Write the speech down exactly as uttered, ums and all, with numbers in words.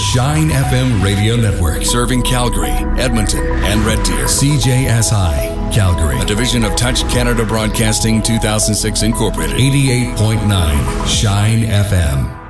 Shine F M Radio Network, serving Calgary, Edmonton, and Red Deer. C J S I, Calgary, a division of Touch Canada Broadcasting two thousand six Incorporated. eighty-eight point nine Shine F M.